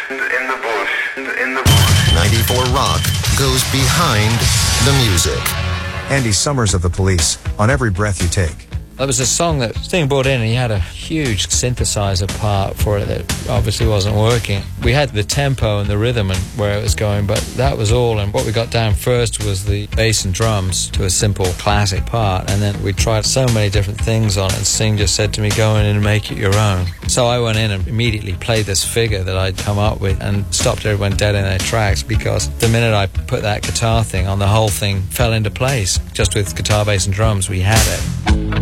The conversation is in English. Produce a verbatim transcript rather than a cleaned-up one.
in the bush, in the bush. ninety-four Rock goes behind the music. Andy Summers of The Police, On Every Breath You Take. There was a song that Sting brought in, and he had a huge synthesizer part for it that obviously wasn't working. We had the tempo and the rhythm and where it was going, but that was all. And what we got down first was the bass and drums to a simple classic part, and then we tried so many different things on it, and Sting just said to me, go in and make it your own. So I went in and immediately played this figure that I'd come up with and stopped everyone dead in their tracks, because the minute I put that guitar thing on, the whole thing fell into place. Just with guitar, bass and drums, we had it.